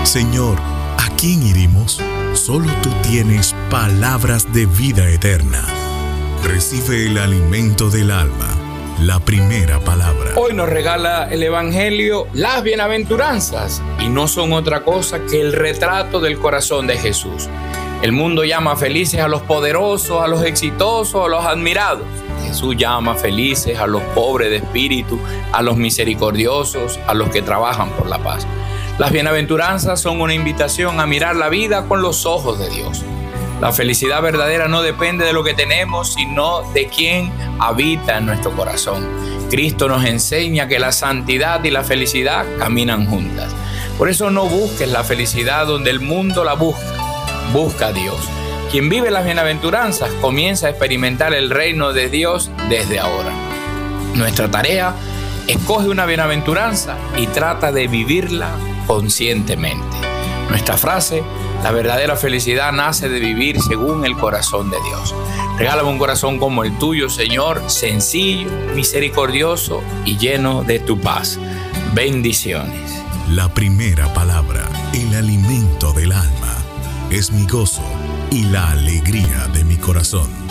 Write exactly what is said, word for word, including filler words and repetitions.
Señor, ¿a quién iremos? Solo tú tienes palabras de vida eterna. Recibe el alimento del alma, la primera palabra. Hoy nos regala el Evangelio las bienaventuranzas, y no son otra cosa que el retrato del corazón de Jesús. El mundo llama felices a los poderosos, a los exitosos, a los admirados. Jesús llama felices a los pobres de espíritu, a los misericordiosos, a los que trabajan por la paz. Las bienaventuranzas son una invitación a mirar la vida con los ojos de Dios. La felicidad verdadera no depende de lo que tenemos, sino de quién habita en nuestro corazón. Cristo nos enseña que la santidad y la felicidad caminan juntas. Por eso no busques la felicidad donde el mundo la busca. Busca a Dios. Quien vive las bienaventuranzas comienza a experimentar el reino de Dios desde ahora. Nuestra tarea: escoge una bienaventuranza y trata de vivirla conscientemente. Nuestra frase: la verdadera felicidad nace de vivir según el corazón de Dios. Regálame un corazón como el tuyo, Señor, sencillo, misericordioso y lleno de tu paz. Bendiciones. La primera palabra, el alimento del alma, es mi gozo y la alegría de mi corazón.